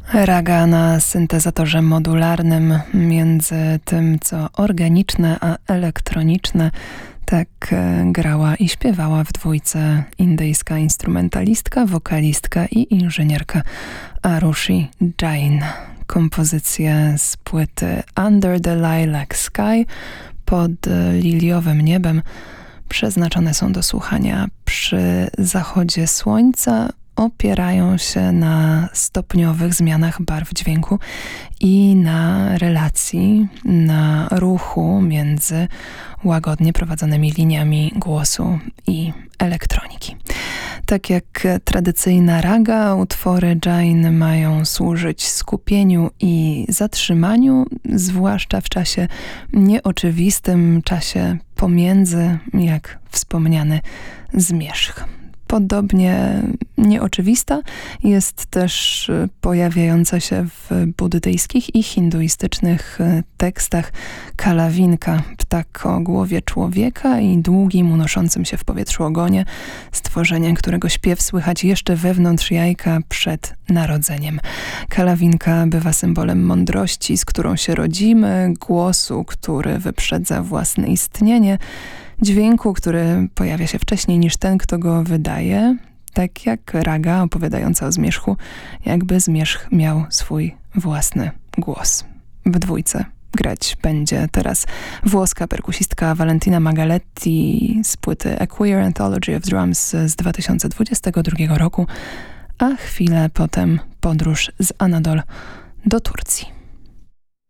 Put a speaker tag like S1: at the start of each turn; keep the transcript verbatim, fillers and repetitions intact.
S1: Raga na syntezatorze modularnym między tym, co organiczne, a elektroniczne. Tak grała i śpiewała w dwójce indyjska instrumentalistka, wokalistka i inżynierka Arushi Jain. Kompozycje z płyty Under the Lilac Sky, pod liliowym niebem, przeznaczone są do słuchania przy zachodzie słońca, opierają się na stopniowych zmianach barw dźwięku i na relacji, na ruchu między łagodnie prowadzonymi liniami głosu i elektroniki. Tak jak tradycyjna raga, utwory Jain mają służyć skupieniu i zatrzymaniu, zwłaszcza w czasie nieoczywistym, czasie pomiędzy, jak wspomniany zmierzch. Podobnie nieoczywista jest też pojawiająca się w buddyjskich i hinduistycznych tekstach kalawinka, ptak o głowie człowieka i długim, unoszącym się w powietrzu ogonie, stworzenie, którego śpiew słychać jeszcze wewnątrz jajka przed narodzeniem. Kalawinka bywa symbolem mądrości, z którą się rodzimy, głosu, który wyprzedza własne istnienie, dźwięku, który pojawia się wcześniej niż ten, kto go wydaje, tak jak raga opowiadająca o zmierzchu, jakby zmierzch miał swój własny głos. W dwójce grać będzie teraz włoska perkusistka Valentina Magaletti z płyty A Queer Anthology of Drums z dwa tysiące dwudziestego drugiego roku, a chwilę potem podróż z Anadol do Turcji.